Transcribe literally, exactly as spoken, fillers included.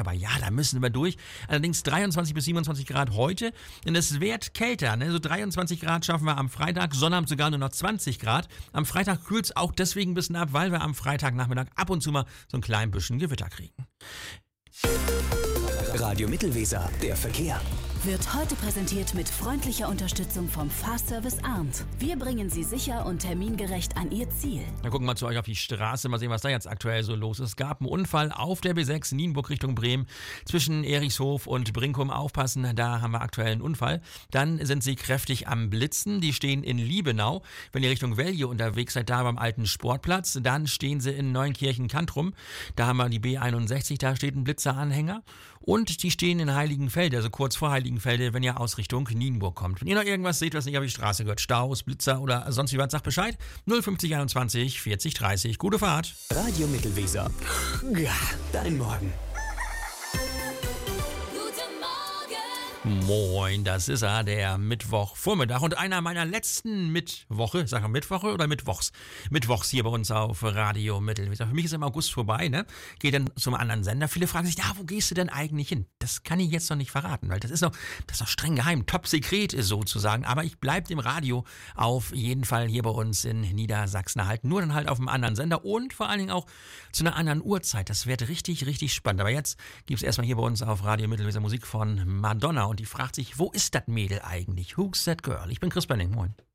aber ja, da müssen wir durch. Allerdings dreiundzwanzig bis siebenundzwanzig Grad heute, denn es wird kälter, ne? So dreiundzwanzig Grad schaffen wir am Freitag, Sonnabend sogar nur noch zwanzig Grad. Am Freitag kühlt es auch deswegen ein bisschen ab, weil wir am Freitagnachmittag ab und zu mal so ein klein bisschen Gewitter kriegen. Radio Mittelweser, der Verkehr. Wird heute präsentiert mit freundlicher Unterstützung vom Fahrservice Arndt. Wir bringen Sie sicher und termingerecht an Ihr Ziel. Dann gucken wir mal zu euch auf die Straße, mal sehen, was da jetzt aktuell so los ist. Es gab einen Unfall auf der B sechs Nienburg Richtung Bremen zwischen Erichshof und Brinkum. Aufpassen, da haben wir aktuell einen Unfall. Dann sind sie kräftig am Blitzen. Die stehen in Liebenau. Wenn ihr Richtung Velje unterwegs seid, da beim alten Sportplatz, dann stehen sie in Neunkirchen-Kantrum. Da haben wir die B einundsechzig, da steht ein Blitzeranhänger. Und die stehen in Heiligenfelde, also kurz vor Heiligenfelde, wenn ihr aus Richtung Nienburg kommt. Wenn ihr noch irgendwas seht, was nicht auf die Straße gehört, Staus, Blitzer oder sonst wie was, sagt Bescheid. null fünfzig einundzwanzig vierzig dreißig. Gute Fahrt. Radio Mittelweser. Ja, dein Morgen. Moin, das ist er, der Mittwochvormittag und einer meiner letzten Mittwoche, sag mal Mittwoche oder Mittwochs, Mittwochs hier bei uns auf Radio Mittelweser. Für mich ist im August vorbei, ne? Geht dann zum anderen Sender. Viele fragen sich, ja, wo gehst du denn eigentlich hin? Das kann ich jetzt noch nicht verraten, weil das ist noch, das ist noch streng geheim, Top-Sekret ist sozusagen, aber ich bleib dem Radio auf jeden Fall hier bei uns in Niedersachsen erhalten, nur dann halt auf einem anderen Sender und vor allen Dingen auch zu einer anderen Uhrzeit. Das wird richtig, richtig spannend. Aber jetzt gibt's erstmal hier bei uns auf Radio Mittelweser Musik von Madonna und die fragt sich, wo ist das Mädel eigentlich? Who's that girl? Ich bin Chris Benning, moin.